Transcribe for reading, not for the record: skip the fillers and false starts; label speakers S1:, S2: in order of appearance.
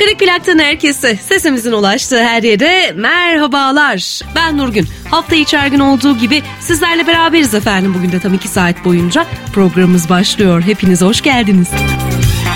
S1: Kırık Plak'tan herkese, sesimizin ulaştığı her yere merhabalar. Ben Nurgün. Hafta içi her gün olduğu gibi sizlerle beraberiz efendim. Bugün de tam 2 saat boyunca programımız başlıyor. Hepiniz hoş geldiniz.